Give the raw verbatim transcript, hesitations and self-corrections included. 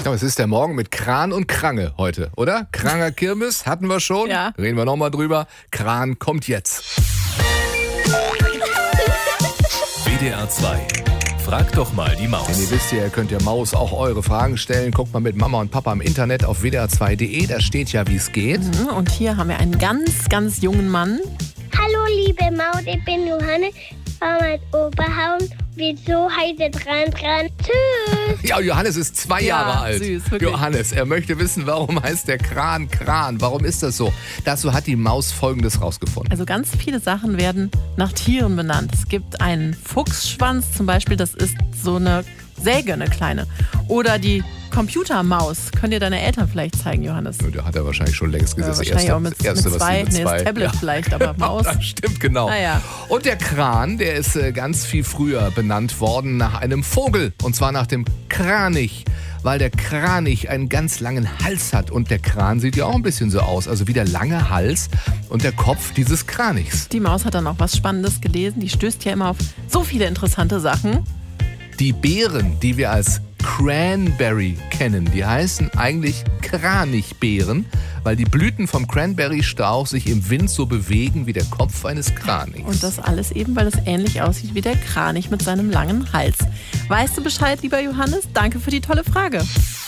Aber es ist der Morgen mit Kran und Krange heute, oder? Kranger Kirmes hatten wir schon. Ja. Reden wir nochmal drüber. Kran kommt jetzt. W D R zwei. Frag doch mal die Maus. Denn ihr wisst ja, ihr könnt der Maus auch eure Fragen stellen. Guckt mal mit Mama und Papa im Internet auf w d r zwei punkt d e. Da steht ja, wie es geht. Und hier haben wir einen ganz, ganz jungen Mann. Hallo liebe Maus, ich bin Johannes von Oberhausen. Wieso heute dran dran? Tschüss. Ja, Johannes ist zwei Ja, Jahre alt. süß, wirklich. Johannes, er möchte wissen, warum heißt der Kran Kran? Warum ist das so? Dazu hat die Maus Folgendes rausgefunden. Also ganz viele Sachen werden nach Tieren benannt. Es gibt einen Fuchsschwanz zum Beispiel, das ist so eine Säge, eine kleine. Oder die Computermaus. Können dir deine Eltern vielleicht zeigen, Johannes? Ja, der hat er wahrscheinlich schon längst gesehen. Ja, Das wahrscheinlich erste, auch mit, das erste, mit was zwei. sie mit Nee, zwei. das Tablet Ja. vielleicht, aber Maus. Das stimmt, genau. Ah, ja. Und der Kran, der ist äh, ganz viel früher benannt worden nach einem Vogel. Und zwar nach dem Kranich. Weil der Kranich einen ganz langen Hals hat. Und der Kran sieht ja auch ein bisschen so aus. Also wie der lange Hals und der Kopf dieses Kranichs. Die Maus hat dann auch was Spannendes gelesen. Die stößt ja immer auf so viele interessante Sachen. Die Beeren, die wir als Cranberry kennen, die heißen eigentlich Kranichbeeren, weil die Blüten vom Cranberry-Strauch sich im Wind so bewegen wie der Kopf eines Kranichs. Und das alles eben, weil es ähnlich aussieht wie der Kranich mit seinem langen Hals. Weißt du Bescheid, lieber Johannes? Danke für die tolle Frage.